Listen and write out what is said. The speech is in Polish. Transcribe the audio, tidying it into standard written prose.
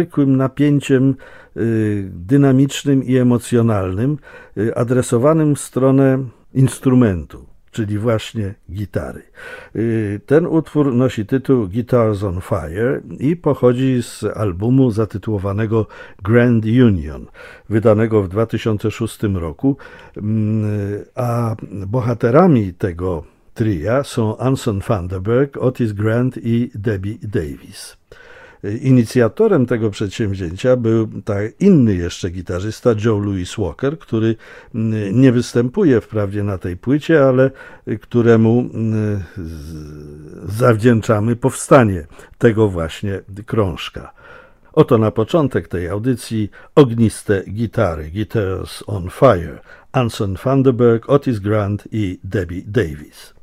niezwykłym napięciem dynamicznym i emocjonalnym, adresowanym w stronę instrumentu, czyli właśnie gitary. Ten utwór nosi tytuł Guitars on Fire i pochodzi z albumu zatytułowanego Grand Union, wydanego w 2006 roku, a bohaterami tego tria są Anson Vanderburg, Otis Grant i Debbie Davis. Inicjatorem tego przedsięwzięcia był inny jeszcze gitarzysta, Joe Louis Walker, który nie występuje wprawdzie na tej płycie, ale któremu zawdzięczamy powstanie tego właśnie krążka. Oto na początek tej audycji ogniste gitary, Guitars on Fire, Anson Vanderburg, Otis Grant i Debbie Davis.